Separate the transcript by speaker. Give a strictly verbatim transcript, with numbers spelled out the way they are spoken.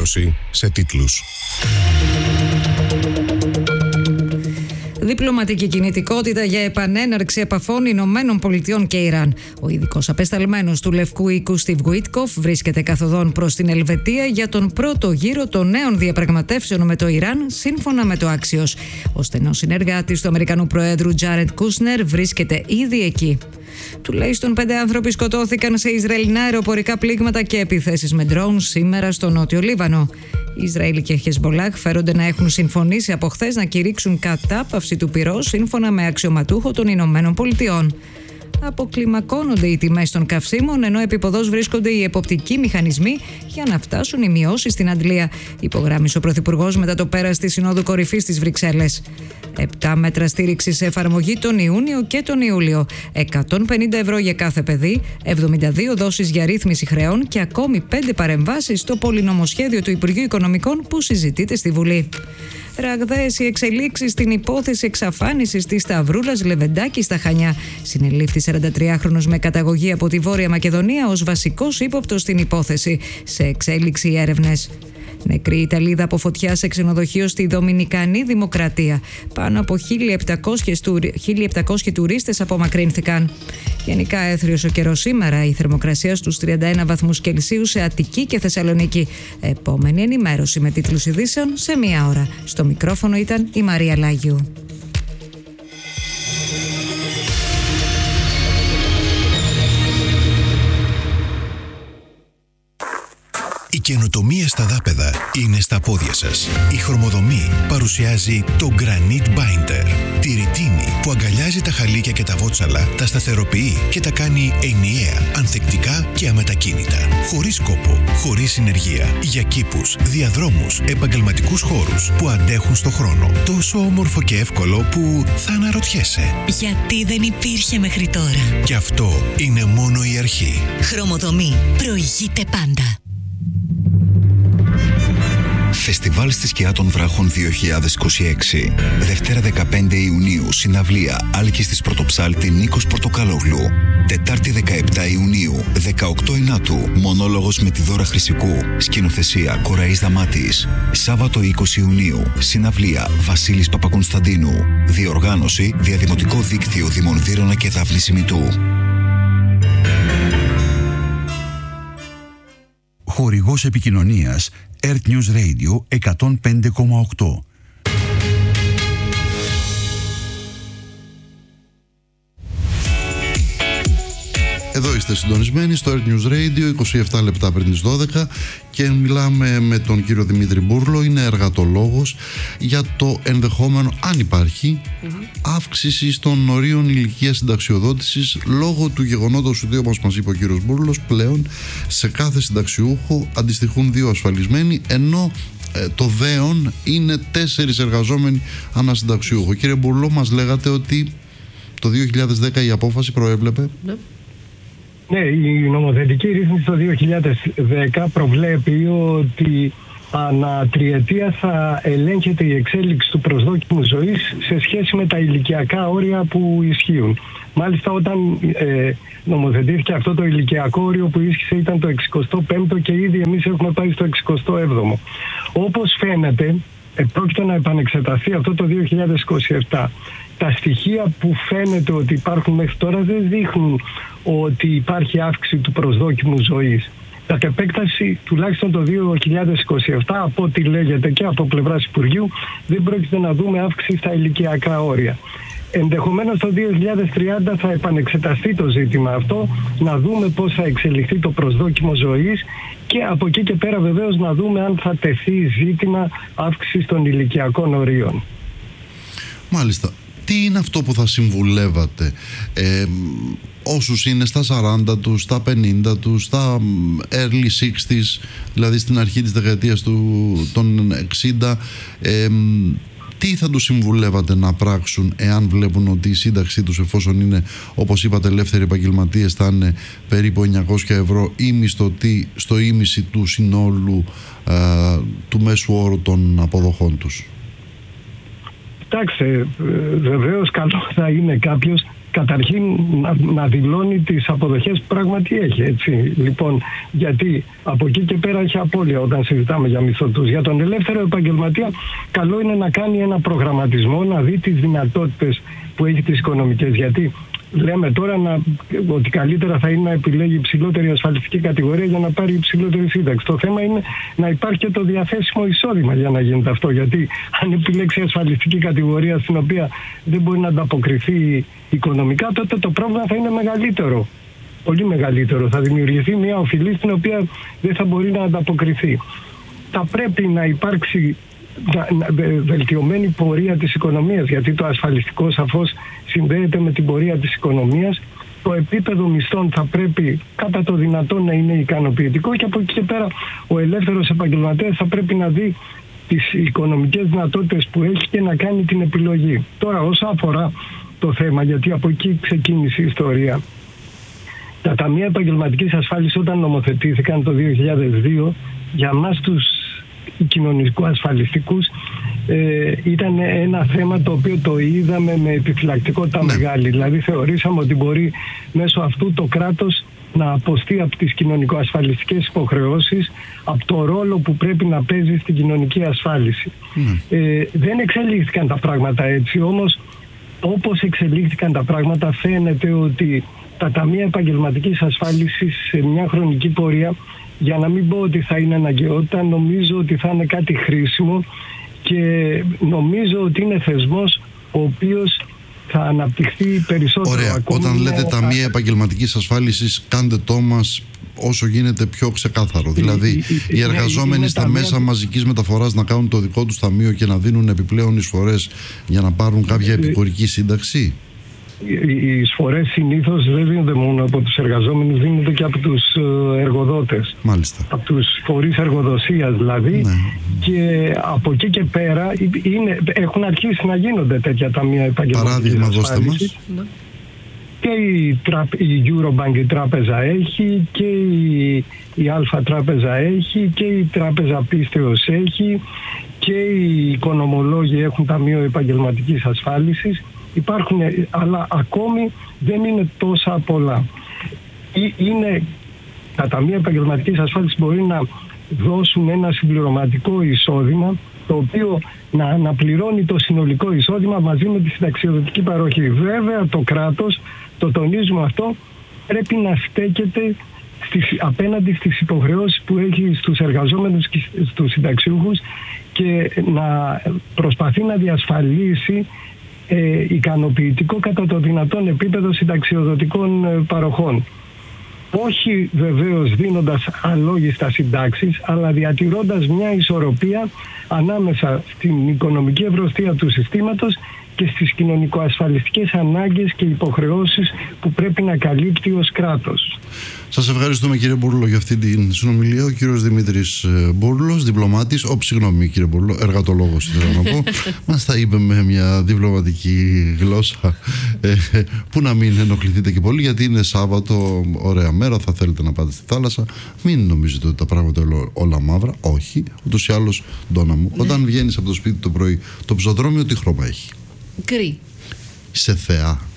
Speaker 1: ενημέρωση σε τίτλους.
Speaker 2: Διπλωματική κινητικότητα για επανέναρξη επαφών Ηνωμένων Πολιτειών και Ιράν. Ο ειδικός απεσταλμένος του Λευκού Οίκου Στιβ Γουίτκοφ βρίσκεται καθοδόν προς την Ελβετία για τον πρώτο γύρο των νέων διαπραγματεύσεων με το Ιράν, σύμφωνα με το Axios. Ο στενός συνεργάτης του Αμερικανού Προέδρου Τζάρετ Κούσνερ βρίσκεται ήδη εκεί. Τουλάχιστον πέντε άνθρωποι σκοτώθηκαν σε Ισραηλινά αεροπορικά πλήγματα και επιθέσεις με ντρόουν σήμερα στο νότιο Λίβανο. Ισραήλ και Χεσμολάχ φέρονται να έχουν συμφωνήσει από χθες να κηρύξουν κατάπαυση του πυρός, σύμφωνα με αξιωματούχο των Ηνωμένων Πολιτειών. Αποκλιμακώνονται οι τιμές των καυσίμων, ενώ επίποδος βρίσκονται οι εποπτικοί μηχανισμοί για να φτάσουν οι μειώσεις στην αντλία, υπογράμμισε ο Πρωθυπουργός μετά το πέρας της Συνόδου Κορυφής στις Βρυξέλλες. Επτά μέτρα στήριξη σε εφαρμογή τον Ιούνιο και τον Ιούλιο. εκατόν πενήντα ευρώ για κάθε παιδί, εβδομήντα δύο δόσεις για ρύθμιση χρεών και ακόμη πέντε παρεμβάσεις στο πολυνομοσχέδιο του Υπουργείου Οικονομικών που συζητείται στη Βουλή. Ραγδαίες οι εξελίξεις στην υπόθεση εξαφάνισης της Σταυρούλας Λεβεντάκη στα Χανιά. Συνελήφθη σαραντατριάχρονος με καταγωγή από τη Βόρεια Μακεδονία ως βασικός ύποπτος στην υπόθεση. Σε εξέλιξη οι έρευνες. Νεκρή Ιταλίδα από φωτιά σε ξενοδοχείο στη Δομινικανή Δημοκρατία. Πάνω από χίλια επτακόσιοι τουρίστες απομακρύνθηκαν. Γενικά έθριος ο καιρός σήμερα, η θερμοκρασία στους τριάντα ένα βαθμούς Κελσίου σε Αττική και Θεσσαλονίκη. Επόμενη ενημέρωση με τίτλους ειδήσεων σε μία ώρα. Στο μικρόφωνο ήταν η Μαρία Λάγιου.
Speaker 3: Η καινοτομία στα δάπεδα είναι στα πόδια σας. Η Χρωμοδομή παρουσιάζει το Granite Binder. Τη ρητίνη που αγκαλιάζει τα χαλίκια και τα βότσαλα, τα σταθεροποιεί και τα κάνει ενιαία, ανθεκτικά και αμετακίνητα. Χωρίς κόπο, χωρίς συνεργεία. Για κήπους, διαδρόμους, επαγγελματικούς χώρους που αντέχουν στο χρόνο. Τόσο όμορφο και εύκολο που θα αναρωτιέσαι.
Speaker 4: Γιατί δεν υπήρχε μέχρι τώρα.
Speaker 3: Και αυτό είναι μόνο η αρχή.
Speaker 4: Χρωμοδομή. Προηγείται πάντα.
Speaker 5: Φεστιβάλ στη Σκιά των Βράχων δύο χιλιάδες είκοσι έξι. Δευτέρα δεκαπέντε Ιουνίου, συναυλία Άλκης της Πρωτοψάλτη Νίκος Πορτοκαλόγλου. Τετάρτη δεκαεπτά Ιουνίου, δεκαοκτώ Ινάτου, μονόλογος με τη Δώρα Χρυσικού. Σκηνοθεσία Κοραής Δαμάτης. Σάββατο είκοσι Ιουνίου, συναυλία Βασίλης Παπακωνσταντίνου. Διοργάνωση Διαδημοτικό Δίκτυο Δήμων Βύρωνα και Δάφνη Σιμητού.
Speaker 6: Χορηγός επικοινωνίας Earth News Radio εκατόν πέντε κόμμα οκτώ.
Speaker 7: Εδώ είστε συντονισμένοι στο Earth News Radio, είκοσι επτά λεπτά πριν τις δώδεκα, και μιλάμε με τον κύριο Δημήτρη Μπούρλο, είναι εργατολόγος, για το ενδεχόμενο, αν υπάρχει, mm-hmm. αύξηση των ορίων ηλικίας συνταξιοδότησης λόγω του γεγονότος ότι, όπως μας είπε ο κύριος Μπούρλος, πλέον σε κάθε συνταξιούχο αντιστοιχούν δύο ασφαλισμένοι, ενώ ε, το ΔΕΟΝ είναι τέσσερις εργαζόμενοι ανά συνταξιούχο. Κύριε Μπούρλο, μας λέγατε ότι το δύο χιλιάδες δέκα η απόφαση προέβλεπε... Mm-hmm.
Speaker 8: Ναι, η νομοθετική ρύθμιση το δύο χιλιάδες δέκα προβλέπει ότι ανά τριετία θα ελέγχεται η εξέλιξη του προσδόκιμου ζωής σε σχέση με τα ηλικιακά όρια που ισχύουν. Μάλιστα, όταν ε, νομοθετήθηκε αυτό το ηλικιακό όριο που ίσχυσε ήταν το εξηκοστό πέμπτο και ήδη εμείς έχουμε πάει στο εξηκοστό έβδομο. Όπως φαίνεται, πρόκειται να επανεξεταστεί αυτό το δύο χιλιάδες είκοσι επτά. Τα στοιχεία που φαίνεται ότι υπάρχουν μέχρι τώρα δεν δείχνουν ότι υπάρχει αύξηση του προσδόκιμου ζωής. Κατ' επέκταση, τουλάχιστον το δύο χιλιάδες είκοσι επτά, από ό,τι λέγεται και από πλευράς Υπουργείου, δεν πρόκειται να δούμε αύξηση στα ηλικιακά όρια. Ενδεχομένως το δύο χιλιάδες τριάντα θα επανεξεταστεί το ζήτημα αυτό, να δούμε πώς θα εξελιχθεί το προσδόκιμο ζωής και από εκεί και πέρα βεβαίως να δούμε αν θα τεθεί ζήτημα αύξησης των ηλικιακών ορίων.
Speaker 7: Μάλιστα. Τι είναι αυτό που θα συμβουλεύατε ε, όσους είναι στα σαράντα τους, στα πενήντα τους, στα early εξήντα, δηλαδή στην αρχή της δεκαετίας του, των εξήντα, ε, τι θα τους συμβουλεύατε να πράξουν εάν βλέπουν ότι η σύνταξή τους, εφόσον είναι, όπως είπατε, ελεύθεροι επαγγελματίες, θα είναι περίπου εννιακόσια ευρώ ή μισθωτοί στο ίμιση του συνόλου ε, του μέσου όρου των αποδοχών τους?
Speaker 8: Κοιτάξτε, βεβαίως καλό θα είναι κάποιος καταρχήν να, να δηλώνει τις αποδοχές που πράγματι έχει, έτσι. Λοιπόν, γιατί από εκεί και πέρα έχει απώλεια όταν συζητάμε για μισθωτούς. Για τον ελεύθερο επαγγελματία καλό είναι να κάνει ένα προγραμματισμό, να δει τις δυνατότητες που έχει τις οικονομικές. Γιατί λέμε τώρα να, ότι καλύτερα θα είναι να επιλέγει υψηλότερη ασφαλιστική κατηγορία για να πάρει υψηλότερη σύνταξη. Το θέμα είναι να υπάρχει και το διαθέσιμο εισόδημα για να γίνεται αυτό. Γιατί αν επιλέξει ασφαλιστική κατηγορία στην οποία δεν μπορεί να ανταποκριθεί οικονομικά, τότε το πρόβλημα θα είναι μεγαλύτερο. Πολύ μεγαλύτερο. Θα δημιουργηθεί μια οφειλή στην οποία δεν θα μπορεί να ανταποκριθεί. Θα πρέπει να υπάρξει βελτιωμένη πορεία της οικονομίας, γιατί το ασφαλιστικό σαφώς συνδέεται με την πορεία της οικονομίας. Το επίπεδο μισθών θα πρέπει κατά το δυνατόν να είναι ικανοποιητικό και από εκεί και πέρα ο ελεύθερος επαγγελματίας θα πρέπει να δει τις οικονομικές δυνατότητες που έχει και να κάνει την επιλογή. Τώρα όσο αφορά το θέμα, γιατί από εκεί ξεκίνησε η ιστορία, τα ταμεία επαγγελματικής ασφάλισης όταν νομοθετήθηκαν το δύο χιλιάδες δύο, για μας τους κοινωνικο-ασφαλιστικούς ε, ήταν ένα θέμα το οποίο το είδαμε με επιφυλακτικότητα ναι. μεγάλη. Δηλαδή θεωρήσαμε ότι μπορεί μέσω αυτού το κράτος να αποστεί από τις κοινωνικο-ασφαλιστικές υποχρεώσεις, από το ρόλο που πρέπει να παίζει στην κοινωνική ασφάλιση. Ναι. Ε, δεν εξελίχθηκαν τα πράγματα έτσι, όμως όπως εξελίχθηκαν τα πράγματα φαίνεται ότι τα ταμεία επαγγελματικής ασφάλισης σε μια χρονική πορεία, για να μην πω ότι θα είναι αναγκαιότητα, νομίζω ότι θα είναι κάτι χρήσιμο και νομίζω ότι είναι θεσμός ο οποίος θα αναπτυχθεί περισσότερο.
Speaker 7: Ωραία.
Speaker 8: Ακόμη
Speaker 7: Όταν
Speaker 8: είναι...
Speaker 7: λέτε ταμεία επαγγελματικής ασφάλισης, κάντε το μας όσο γίνεται πιο ξεκάθαρο. Δηλαδή, οι, οι, οι εργαζόμενοι στα ταμεία... μέσα μαζικής μεταφοράς να κάνουν το δικό τους ταμείο και να δίνουν επιπλέον εισφορές για να πάρουν κάποια επικουρική σύνταξη.
Speaker 8: Οι εισφορές συνήθως δεν δίνονται μόνο από τους εργαζόμενους, δίνονται και από τους εργοδότες.
Speaker 7: Μάλιστα. Από
Speaker 8: τους φορείς εργοδοσίας δηλαδή.
Speaker 7: Ναι.
Speaker 8: Και από εκεί και πέρα είναι, έχουν αρχίσει να γίνονται τέτοια ταμεία επαγγελματικής ασφάλισης.
Speaker 7: Παράδειγμα δώστε μας.
Speaker 8: Ναι. Και η, τραπ, η Eurobank η τράπεζα έχει και η, η Αλφα τράπεζα έχει και η τράπεζα Πίστεως έχει και οι οικονομολόγοι έχουν ταμείο επαγγελματικής ασφάλισης. Υπάρχουν, αλλά ακόμη δεν είναι τόσα πολλά. Είναι, τα ταμεία επαγγελματικής ασφάλισης μπορεί να δώσουν ένα συμπληρωματικό εισόδημα το οποίο να αναπληρώνει το συνολικό εισόδημα μαζί με τη συνταξιοδοτική παροχή. Βέβαια το κράτος, το τονίζουμε αυτό, πρέπει να στέκεται στις, απέναντι στις υποχρεώσεις που έχει στους εργαζόμενους και στους συνταξιούχους και να προσπαθεί να διασφαλίσει Ε, ικανοποιητικό κατά το δυνατόν επίπεδο συνταξιοδοτικών ε, παροχών. Όχι βεβαίως δίνοντας αλόγιστα συντάξεις, αλλά διατηρώντας μια ισορροπία ανάμεσα στην οικονομική ευρωστία του συστήματος και στις κοινωνικοασφαλιστικές ανάγκες και υποχρεώσεις που πρέπει να καλύπτει ως κράτος.
Speaker 7: Σας ευχαριστούμε κύριε Μπούρλο για αυτή την συνομιλία. Ο κύριος Δημήτρης Μπούρλος, διπλωμάτης, όχι συγγνώμη κύριε Μπούρλο, εργατολόγος θέλω να πω, μας τα είπε με μια διπλωματική γλώσσα ε, που να μην ενοχληθείτε και πολύ, γιατί είναι Σάββατο, ωραία μέρα, θα θέλετε να πάτε στη θάλασσα. Μην νομίζετε ότι τα πράγματα όλα, όλα μαύρα, όχι, ούτως ή άλλως Ντόνα μου, ναι. Όταν βγαίνεις από το σπίτι το πρωί, το πεζοδρόμιο τι χρώμα έχει?
Speaker 1: Γκρι.
Speaker 7: Σε θεά.